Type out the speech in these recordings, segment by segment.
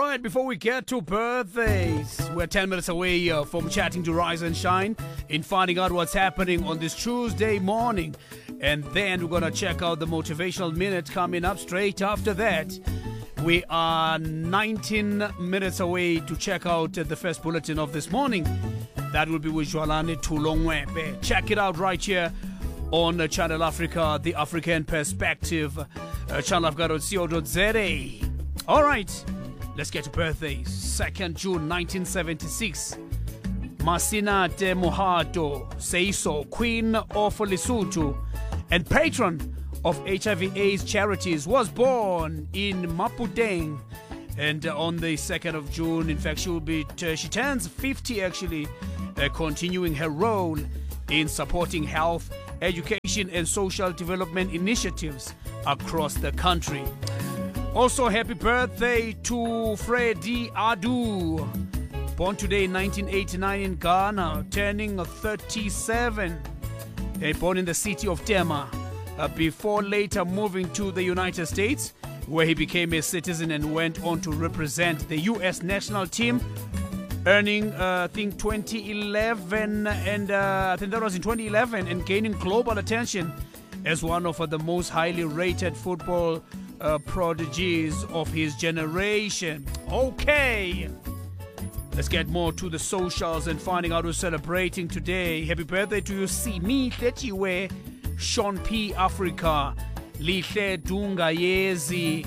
right, before we get to birthdays, we're 10 minutes away from chatting to Rise and Shine in finding out what's happening on this Tuesday morning. And then we're going to check out the Motivational Minute coming up straight after that. We are 19 minutes away to check out the first bulletin of this morning. That will be with Jwalane Tulongwepe. Check it out right here on Channel Africa, the African Perspective, channelafrica.co.za. All right, let's get to birthdays. 2nd June 1976. Masinate Mohato Seiso, Queen of Lesotho and patron of HIV/AIDS charities, was born in Maputeng. And on the 2nd of June, in fact, she turns 50 actually, continuing her role in supporting health, education and social development initiatives across the country. Also, happy birthday to Freddie Adu, born today in 1989 in Ghana, turning 37, born in the city of Tema, before later moving to the United States, where he became a citizen and went on to represent the U.S. national team, earning, I think, 2011, and I think that was in 2011, and gaining global attention as one of the most highly rated football prodigies of his generation. Okay, let's get more to the socials and finding out who's celebrating today. Happy birthday to you, Simi Tetiwe, Sean P. Africa, Lihle Dungayezi,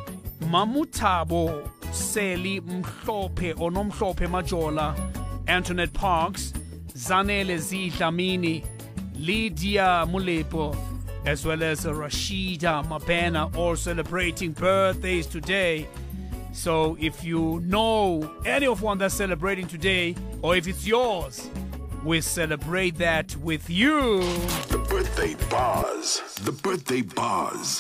Mamutabo, Seli Mhlope, Onomhlope Majola, Antoinette Parks, Zanele Zidlamini, Lydia Mulepo, as well as Rashida Mabena, all celebrating birthdays today. So if you know any of one that's celebrating today, or if it's yours, we celebrate that with you. The birthday buzz. The birthday buzz.